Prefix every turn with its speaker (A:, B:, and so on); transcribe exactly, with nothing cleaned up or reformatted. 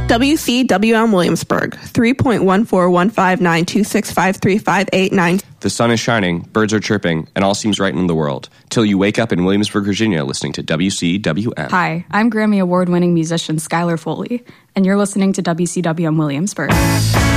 A: W C W M Williamsburg, three point one four one five nine two six five three five eight nine.
B: The sun is shining, birds are chirping, and all seems right in the world. Till you wake up in Williamsburg, Virginia, listening to W C W M.
C: Hi, I'm Grammy Award-winning musician Skylar Foley, and you're listening to W C W M Williamsburg.